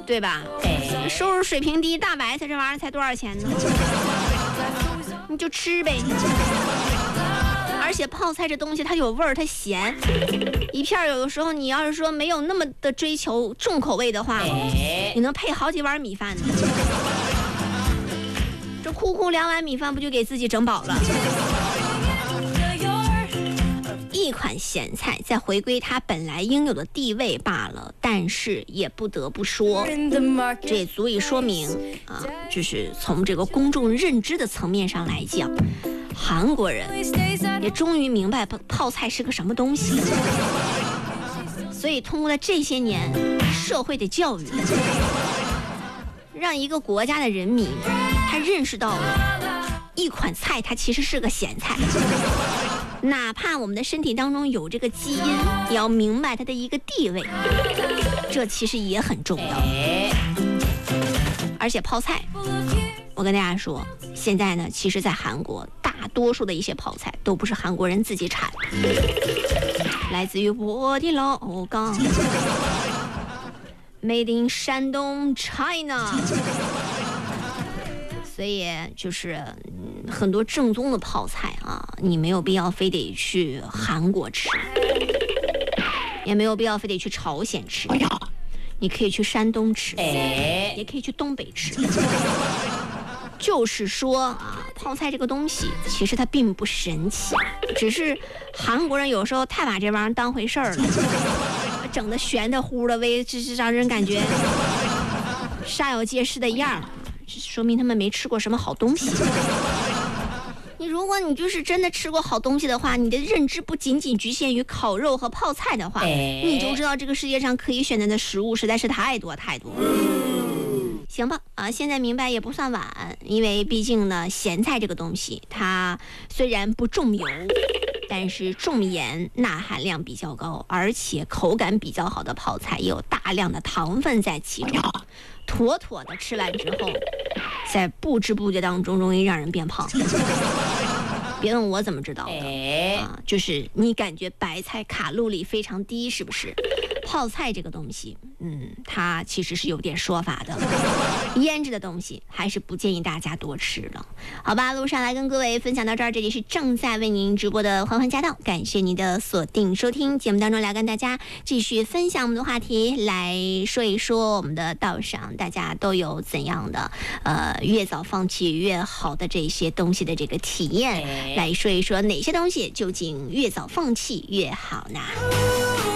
对吧？收入水平低，大白菜这玩意儿才多少钱呢？你就吃呗。而且泡菜这东西它有味儿，它咸，一片有的时候你要是说没有那么的追求重口味的话，你能配好几碗米饭呢。这哭哭2碗米饭不就给自己整饱了？一款咸菜在回归它本来应有的地位罢了，但是也不得不说，这也足以说明啊，就是从这个公众认知的层面上来讲，韩国人也终于明白泡菜是个什么东西。所以通过了这些年社会的教育，让一个国家的人民他认识到了一款菜它其实是个咸菜。哪怕我们的身体当中有这个基因，也要明白它的一个地位，这其实也很重要。而且泡菜，我跟大家说，现在呢，其实在韩国大多数的一些泡菜都不是韩国人自己产，来自于我的老家 Made in 山东 China。所以就是很多正宗的泡菜啊，你没有必要非得去韩国吃，也没有必要非得去朝鲜吃，你可以去山东吃，也可以去东北吃。就是说啊，泡菜这个东西其实它并不神奇，只是韩国人有时候太把这玩意儿当回事儿了，整得玄的乎的，就是让人感觉煞有介事的样儿。说明他们没吃过什么好东西。如果你就是真的吃过好东西的话，你的认知不仅仅局限于烤肉和泡菜的话，你就知道这个世界上可以选择的食物实在是太多太多了。行吧，现在明白也不算晚，因为毕竟呢，咸菜这个东西它虽然不重油，但是重盐，钠含量比较高，而且口感比较好的泡菜也有大量的糖分在其中，妥妥的吃完之后，在不知不觉当中容易让人变胖。别问我怎么知道的就是你感觉白菜卡路里非常低，是不是？泡菜这个东西，它其实是有点说法的。腌制的东西还是不建议大家多吃了，好吧？路上来跟各位分享到这儿，这里是正在为您直播的欢欢驾到，感谢您的锁定收听。节目当中来跟大家继续分享我们的话题，来说一说我们的道上大家都有怎样的越早放弃越好的这些东西的这个体验，来说一说哪些东西究竟越早放弃越好呢？